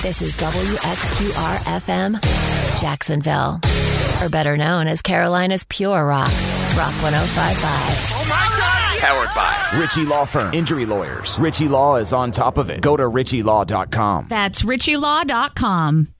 This is WXQR-FM, Jacksonville. Or better known as Carolina's Pure Rock. Rock 105.5. Oh my God! Powered by Ritchie Law Firm. Injury lawyers. Ritchie Law is on top of it. Go to ritchielaw.com. That's ritchielaw.com.